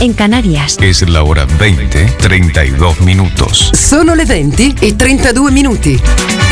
en Canarias. Es la hora 20:32. Sono le 20:32.